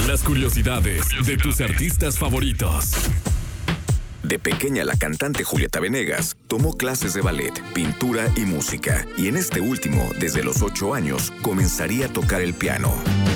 Las curiosidades de tus artistas favoritos. De pequeña, la cantante Julieta Venegas tomó clases de ballet, pintura y música, y en este último, desde los 8 años, comenzaría a tocar el piano.